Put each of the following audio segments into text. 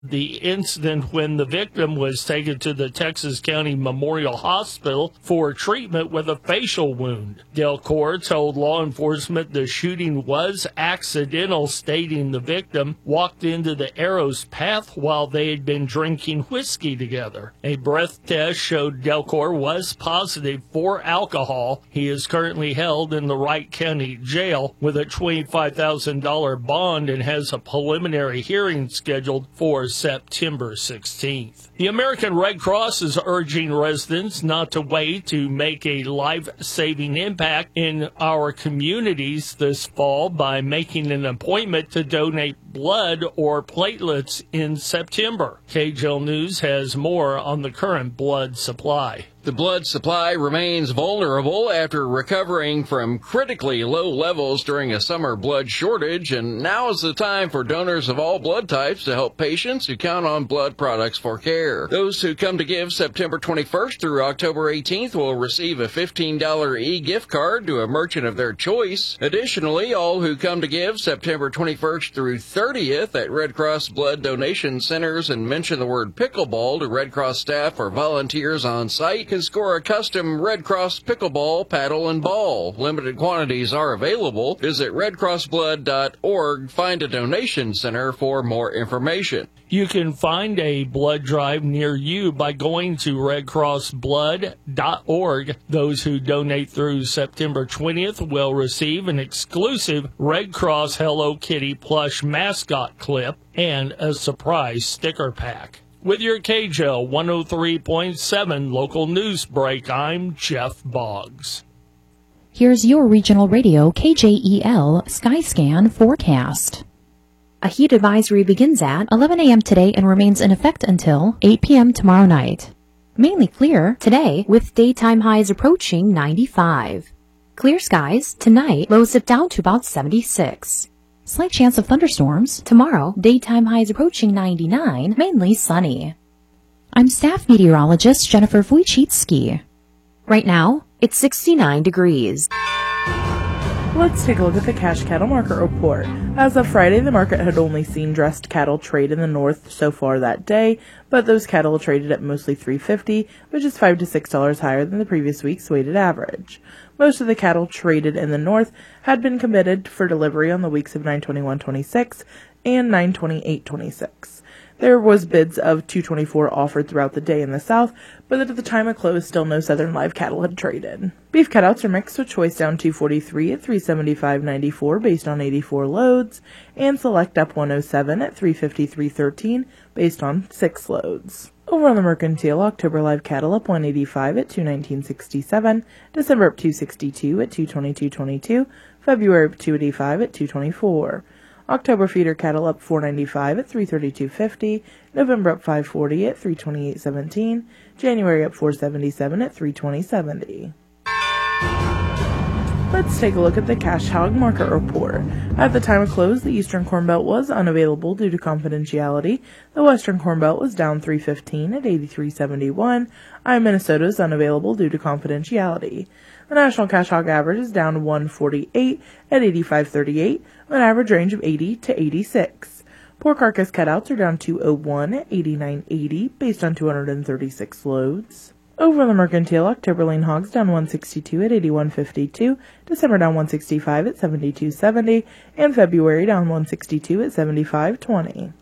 the incident when the victim was taken to the Texas County Memorial Hospital for treatment with a facial wound. Delcor told law enforcement the shooting was accidental, stating the victim walked into the arrow's path while they had been drinking whiskey together. A breath test showed Delcor was positive for alcohol. He is currently held in the Wright County Jail with a $25,000 bond and has a preliminary hearing scheduled for September 16th. The American Red Cross is urging residents not to wait to make a life-saving impact in our communities this fall by making an appointment to donate blood or platelets in September. KJL News has more on the current blood supply. The blood supply remains vulnerable after recovering from critically low levels during a summer blood shortage, and now is the time for donors of all blood types to help patients who count on blood products for care. Those who come to give September 21st through October 18th will receive a $15 e-gift card to a merchant of their choice. Additionally, all who come to give September 21st through 30th at Red Cross blood donation centers and mention the word pickleball to Red Cross staff or volunteers on site can score a custom Red Cross pickleball paddle and ball. Limited quantities are available. Visit redcrossblood.org. Find a donation center for more information. You can find a blood drive near you by going to redcrossblood.org. Those who donate through September 20th will receive an exclusive Red Cross Hello Kitty plush mascot clip and a surprise sticker pack. With your KJL 103.7 local news break, I'm Jeff Boggs. Here's your regional radio KJEL Skyscan forecast. A heat advisory begins at 11 a.m. today and remains in effect until 8 p.m. tomorrow night. Mainly clear today with daytime highs approaching 95. Clear skies tonight, lows dip down to about 76. Slight chance of thunderstorms tomorrow, daytime highs approaching 99, mainly sunny. I'm staff meteorologist Jennifer Wojcicki. Right now, it's 69 degrees. Let's take a look at the cash cattle market report. As of Friday, the market had only seen dressed cattle trade in the north so far that day, but those cattle traded at mostly $3.50, which is $5 to $6 higher than the previous week's weighted average. Most of the cattle traded in the north had been committed for delivery on the weeks of 9/21/26 and 9/28/26. There was bids of $224 offered throughout the day in the south, but at the time of close, still no southern live cattle had traded. Beef cutouts are mixed, with choice down $243 at $375.94 based on 84 loads, and select up $107 at $353.13 based on 6 loads. Over on the mercantile, October live cattle up $185 at $219.67, December up $262 at $222.22, February up $285 at $224. October feeder cattle up $495 at $332.50, November up $540 at $328.17, January up $477 at $320.70. Let's take a look at the cash hog market report. At the time of close, the Eastern Corn Belt was unavailable due to confidentiality. The Western Corn Belt was down $3.15 at $83.71. Minnesota is unavailable due to confidentiality. The national cash hog average is down $1.48 at $85.38, with an average range of 80 to 86. Pork carcass cutouts are down $2.01 at $89.80 based on 236 loads. Over on the mercantile, October lean hogs down $162 at $81.52, December down $165 at $72.70, and February down $162 at $75.20.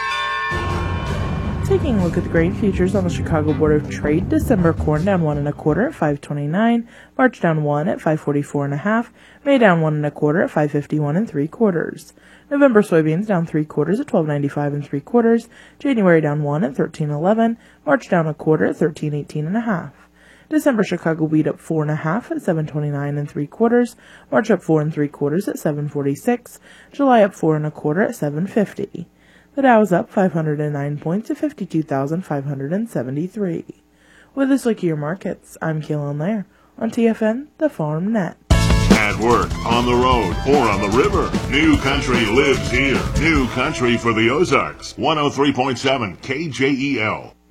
Taking a look at the grain futures on the Chicago Board of Trade, December corn down 1 1/4 at $5.29, March down 1 at $5.44 1/2, May down 1 1/4 at $5.51 3/4. November soybeans down 3/4 at $12.95 3/4, January down 1 at $13.11, March down 1/4 at $13.18 1/2. December Chicago wheat up 4 1/2 at $7.29 3/4, March up 4 3/4 at $7.46, July up 4 1/4 at $7.50. The Dow is up 509 points at 52,573. With this look at your markets, I'm Keelan Lair on TFN, the Farm Net. At work, on the road, or on the river, New Country lives here. New Country for the Ozarks. 103.7 KJEL.